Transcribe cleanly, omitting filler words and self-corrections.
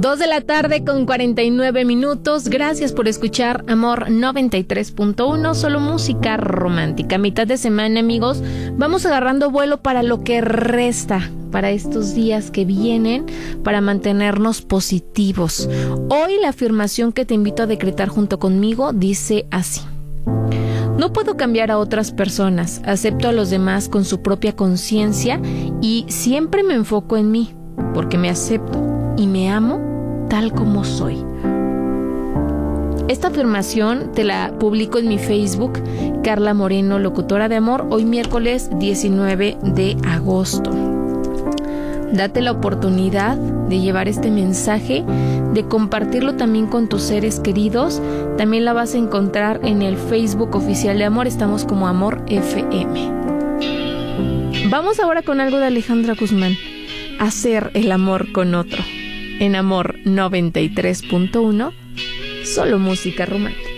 2:49 p.m. Gracias por escuchar Amor 93.1, solo música romántica. Mitad de semana, amigos. Vamos agarrando vuelo para lo que resta, para estos días que vienen, para mantenernos positivos. Hoy la afirmación que te invito a decretar junto conmigo dice así: no puedo cambiar a otras personas, acepto a los demás con su propia conciencia y siempre me enfoco en mí, porque me acepto y me amo tal como soy. Esta afirmación te la publico en mi Facebook, Carla Moreno, locutora de amor, hoy miércoles 19 de agosto. Date la oportunidad de llevar este mensaje, de compartirlo también con tus seres queridos. También la vas a encontrar en el Facebook oficial de Amor, estamos como Amor FM. Vamos ahora con algo de Alejandra Guzmán, hacer el amor con otro. En Amor 93.1, solo música romántica.